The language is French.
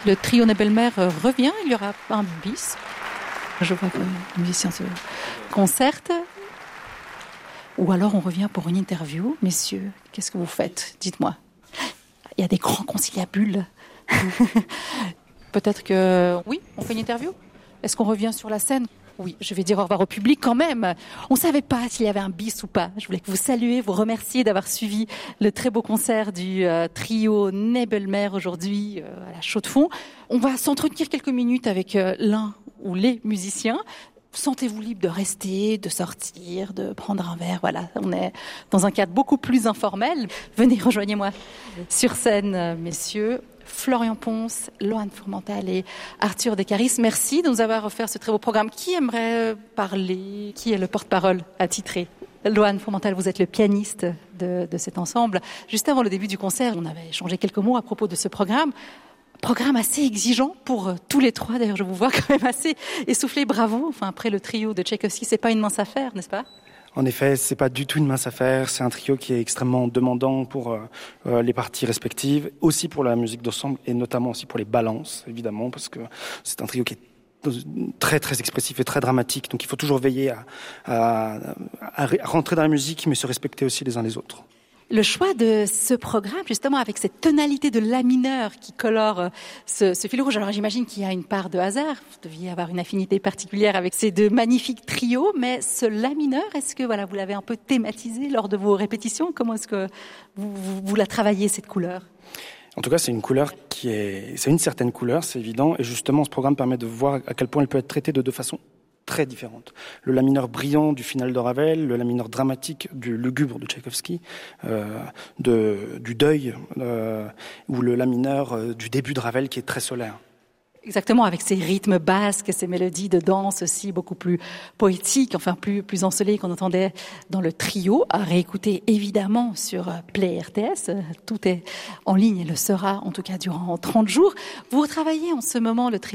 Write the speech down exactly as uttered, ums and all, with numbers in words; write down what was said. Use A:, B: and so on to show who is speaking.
A: Le trio Nebelmer revient, il y aura un bis. Je vois que les musiciens se concertent. Ou alors on revient pour une interview. Messieurs, qu'est-ce que vous faites ? Dites-moi. Il y a des grands conciliabules. Peut-être que... Oui, on fait une interview ? Est-ce qu'on revient sur la scène ? Oui, je vais dire au revoir au public quand même. On ne savait pas s'il y avait un bis ou pas. Je voulais que vous saluiez, vous remercier d'avoir suivi le très beau concert du euh, trio Nebelmer aujourd'hui euh, à la Chaux-de-Fonds. On va s'entretenir quelques minutes avec euh, l'un ou les musiciens. Sentez-vous libre de rester, de sortir, de prendre un verre. Voilà, on est dans un cadre beaucoup plus informel. Venez, rejoignez-moi sur scène, euh, messieurs. Florian Ponce, Loan Fourmental et Arthur Descaris, merci de nous avoir offert ce très beau programme. Qui aimerait parler ? Qui est le porte-parole attitré ? Loan Fourmental, vous êtes le pianiste de, de cet ensemble. Juste avant le début du concert, on avait échangé quelques mots à propos de ce programme. Programme assez exigeant pour tous les trois. D'ailleurs, je vous vois quand même assez essoufflé. Bravo. Enfin, après le trio de Tchaïkovski, c'est pas une mince affaire, n'est-ce pas ?
B: En effet, c'est pas du tout une mince affaire. C'est un trio qui est extrêmement demandant pour euh, les parties respectives, aussi pour la musique d'ensemble et notamment aussi pour les balances, évidemment, parce que c'est un trio qui est très très expressif et très dramatique. Donc il faut toujours veiller à, à, à rentrer dans la musique, mais se respecter aussi les uns les autres.
A: Le choix de ce programme, justement, avec cette tonalité de la mineur qui colore ce, ce fil rouge. Alors, j'imagine qu'il y a une part de hasard. Vous deviez avoir une affinité particulière avec ces deux magnifiques trios. Mais ce la mineur, est-ce que voilà, vous l'avez un peu thématisé lors de vos répétitions ? Comment est-ce que vous, vous, vous la travaillez, cette couleur ?
B: En tout cas, c'est une couleur qui est... C'est une certaine couleur, c'est évident. Et justement, ce programme permet de voir à quel point elle peut être traitée de deux façons très différentes. Le la mineur brillant du final de Ravel, le la mineur dramatique du lugubre de Tchaïkovski, euh, de, du deuil, euh, ou le la mineur euh, du début de Ravel qui est très solaire.
A: Exactement, avec ces rythmes basques, ces mélodies de danse aussi beaucoup plus poétiques, enfin plus plus ensoleillées qu'on entendait dans le trio, à réécouter évidemment sur Play R T S. Tout est en ligne et le sera en tout cas durant trente jours. Vous retravaillez en ce moment le trio